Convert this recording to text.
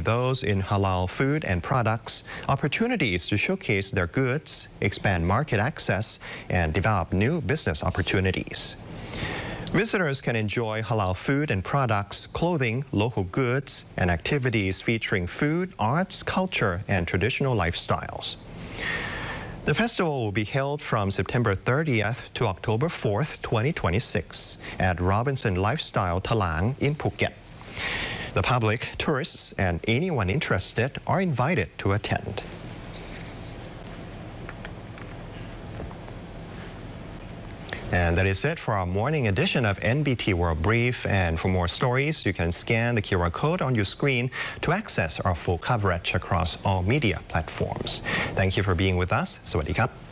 those in halal food and products opportunities to showcase their goods, expand market access, and develop new business opportunities. Visitors can enjoy halal food and products, clothing, local goods, and activities featuring food, arts, culture, and traditional lifestyles. The festival will be held from September 30th to October 4th, 2026 at Robinson Lifestyle Talang in Phuket. The public, tourists, and anyone interested are invited to attend. And that is it for our morning edition of NBT World Brief. And for more stories, you can scan the QR code on your screen to access our full coverage across all media platforms. Thank you for being with us. Sawadee krap.